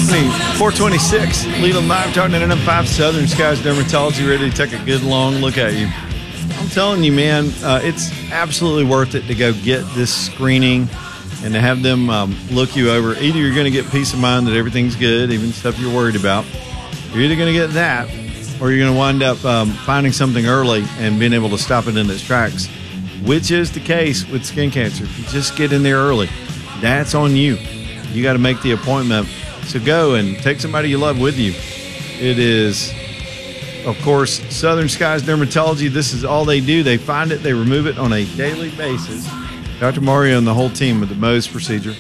me. 426, Leland Live, talking to NM5 Southern Skies Dermatology, ready to take a good long look at you. I'm telling you, man, it's absolutely worth it to go get this screening and to have them look you over. Either you're going to get peace of mind that everything's good, even stuff you're worried about. You're either going to get that, or you're going to wind up finding something early and being able to stop it in its tracks, which is the case with skin cancer. If you just get in there early, that's on you. You got to make the appointment. So go and take somebody you love with you. It is, of course, Southern Skies Dermatology. This is all they do. They find it, they remove it on a daily basis. Dr. Mario and the whole team with the Mohs procedure.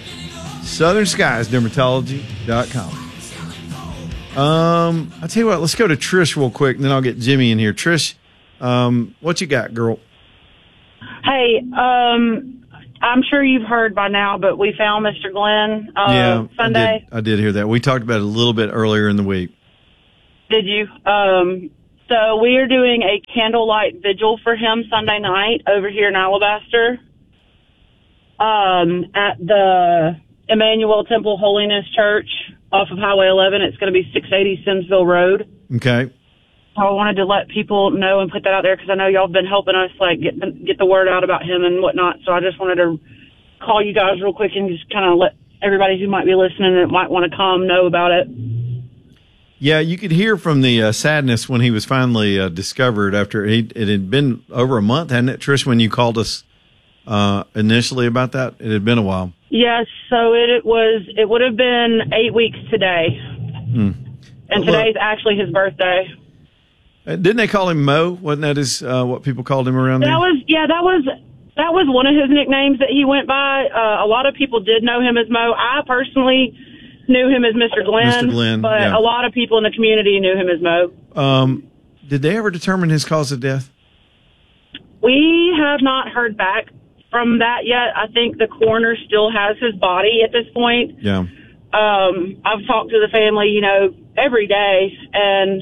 SouthernSkiesDermatology.com. I'll tell you what, let's go to Trish real quick, and then I'll get Jimmy in here. Trish, what you got, girl? Hey, I'm sure you've heard by now, but we found Mr. Glenn Sunday. I did hear that. We talked about it a little bit earlier in the week. Did you? So we are doing a candlelight vigil for him Sunday night over here in Alabaster at the Emmanuel Temple Holiness Church off of Highway 11. It's going to be 680 Simsville Road. Okay. So I wanted to let people know and put that out there because I know y'all have been helping us get the word out about him and whatnot. So I just wanted to call you guys real quick and just kind of let everybody who might be listening and might want to come know about it. Yeah, you could hear from the sadness when he was finally discovered after it had been over a month, hadn't it, Trish, when you called us initially about that? It had been a while. Yes, so it would have been 8 weeks today. And today's actually his birthday. Didn't they call him Mo? Wasn't that his what people called him around there? That was one of his nicknames that he went by. A lot of people did know him as Mo. I personally knew him as Mr. Glenn, but yeah. A lot of people in the community knew him as Mo. Did they ever determine his cause of death? We have not heard back from that yet. I think the coroner still has his body at this point. Yeah. I've talked to the family, every day, and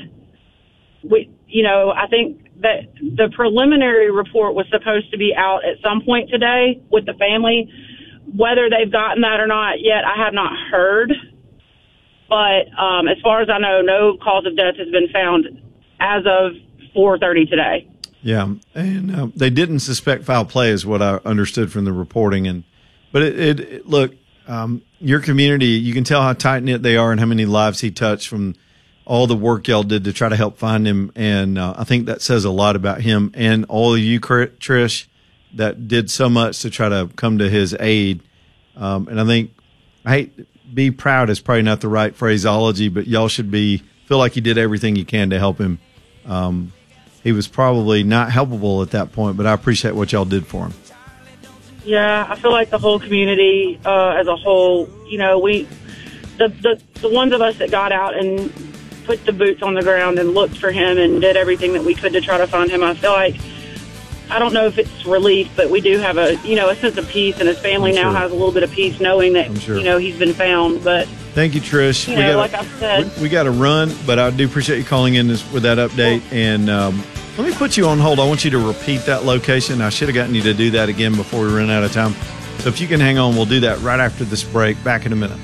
I think that the preliminary report was supposed to be out at some point today with the family. Whether they've gotten that or not yet, I have not heard. But as far as I know, no cause of death has been found as of 4:30 today. Yeah, and they didn't suspect foul play is what I understood from the reporting. But look, your community, you can tell how tight-knit they are and how many lives he touched from all the work y'all did to try to help find him. And I think that says a lot about him and all of you, Trish, that did so much to try to come to his aid. And I think, be proud is probably not the right phraseology, but y'all should feel like you did everything you can to help him. He was probably not helpable at that point, but I appreciate what y'all did for him. Yeah, I feel like the whole community as a whole, the ones of us that got out and put the boots on the ground and looked for him and did everything that we could to try to find him. I feel like, I don't know if it's relief, but we do have a sense of peace, and his family now has a little bit of peace knowing that, he's been found. But thank you, Trish. Like I said, we got to run, but I do appreciate you calling in with that update. Cool. And let me put you on hold. I want you to repeat that location. I should have gotten you to do that again before we run out of time. So if you can hang on, we'll do that right after this break. Back in a minute.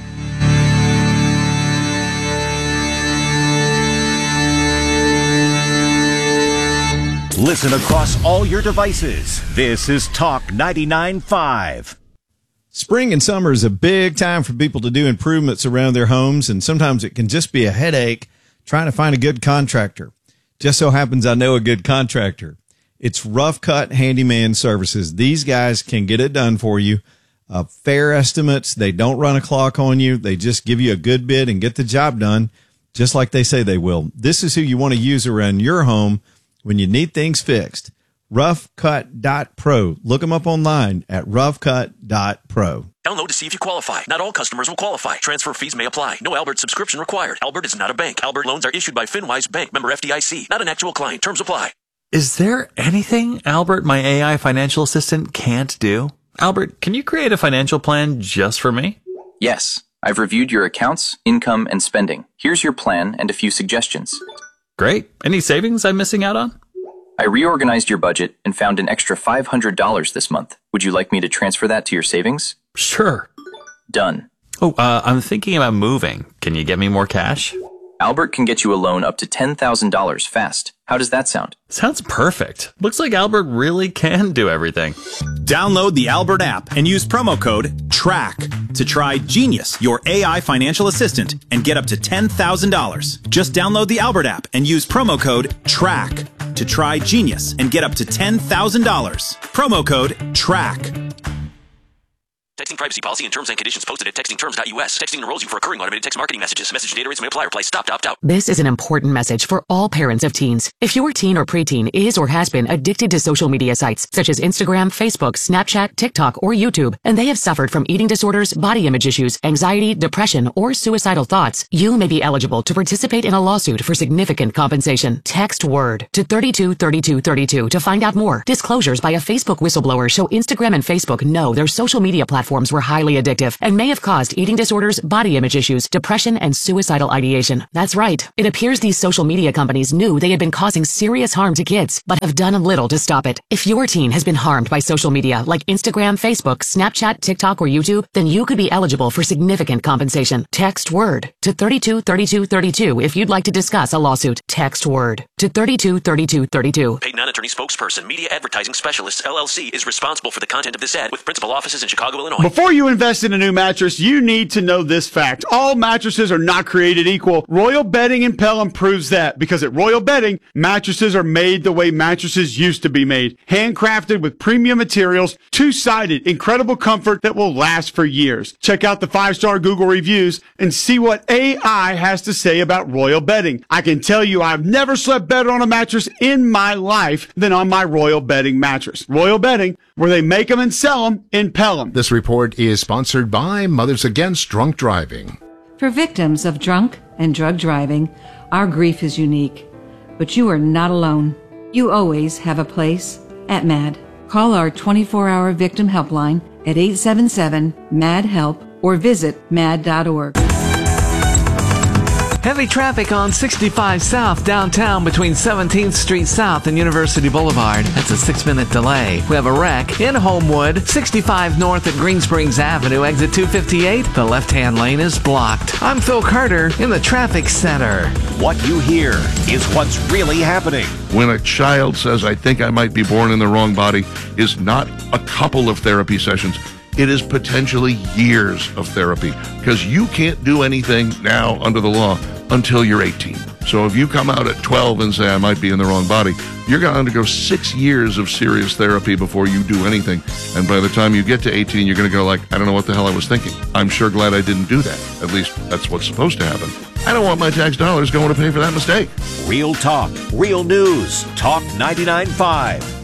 Listen across all your devices. This is Talk 99.5. Spring and summer is a big time for people to do improvements around their homes, and sometimes it can just be a headache trying to find a good contractor. Just so happens I know a good contractor. It's Rough Cut Handyman Services. These guys can get it done for you. Fair estimates. They don't run a clock on you. They just give you a good bid and get the job done just like they say they will. This is who you want to use around your home when you need things fixed. Roughcut.pro. Look them up online at roughcut.pro. Download to see if you qualify. Not all customers will qualify. Transfer fees may apply. No Albert subscription required. Albert is not a bank. Albert loans are issued by FinWise Bank, member FDIC. Not an actual client. Terms apply. Is there anything Albert, my AI financial assistant, can't do? Albert, can you create a financial plan just for me? Yes. I've reviewed your accounts, income, and spending. Here's your plan and a few suggestions. Great. Any savings I'm missing out on? I reorganized your budget and found an extra $500 this month. Would you like me to transfer that to your savings? Sure. Done. Oh, I'm thinking about moving. Can you get me more cash? Albert can get you a loan up to $10,000 fast. How does that sound? Sounds perfect. Looks like Albert really can do everything. Download the Albert app and use promo code TRACK to try Genius, your AI financial assistant, and get up to $10,000. Just download the Albert app and use promo code TRACK to try Genius and get up to $10,000. Promo code TRACK. Texting privacy policy and terms and conditions posted at textingterms.us. Texting enrolls you for recurring automated text marketing messages. Message data rates may apply. Reply stopped, opt out. This is an important message for all parents of teens. If your teen or preteen is or has been addicted to social media sites such as Instagram, Facebook, Snapchat, TikTok, or YouTube, and they have suffered from eating disorders, body image issues, anxiety, depression, or suicidal thoughts, you may be eligible to participate in a lawsuit for significant compensation. Text WORD to 323232 to find out more. Disclosures by a Facebook whistleblower show Instagram and Facebook know their social media platforms were highly addictive and may have caused eating disorders, body image issues, depression, and suicidal ideation. That's right. It appears these social media companies knew they had been causing serious harm to kids, but have done little to stop it. If your teen has been harmed by social media like Instagram, Facebook, Snapchat, TikTok, or YouTube, then you could be eligible for significant compensation. Text WORD to 323232 if you'd like to discuss a lawsuit. Text WORD to 323232. Paid non-attorney spokesperson, Media Advertising Specialists, LLC, is responsible for the content of this ad with principal offices in Chicago, Illinois. Before you invest in a new mattress, you need to know this fact. All mattresses are not created equal. Royal Bedding in Pelham proves that, because at Royal Bedding, mattresses are made the way mattresses used to be made. Handcrafted with premium materials, two-sided, incredible comfort that will last for years. Check out the 5-star Google reviews and see what AI has to say about Royal Bedding. I can tell you I've never slept better on a mattress in my life than on my Royal Bedding mattress. Royal Bedding, where they make them and sell them in Pelham. This report is sponsored by Mothers Against Drunk Driving. For victims of drunk and drug driving, our grief is unique. But you are not alone. You always have a place at MAD. Call our 24-hour victim helpline at 877-MAD-HELP or visit mad.org. Heavy traffic on 65 South downtown between 17th Street South and University Boulevard. That's a 6-minute delay. We have a wreck in Homewood, 65 North at Green Springs Avenue, exit 258. The left-hand lane is blocked. I'm Phil Carter in the traffic center. What you hear is what's really happening. When a child says, I think I might be born in the wrong body, is not a couple of therapy sessions. It is potentially years of therapy, because you can't do anything now under the law until you're 18. So if you come out at 12 and say, I might be in the wrong body, you're going to undergo 6 years of serious therapy before you do anything. And by the time you get to 18, you're going to go like, I don't know what the hell I was thinking. I'm sure glad I didn't do that. At least that's what's supposed to happen. I don't want my tax dollars going to pay for that mistake. Real talk, real news. Talk 99.5.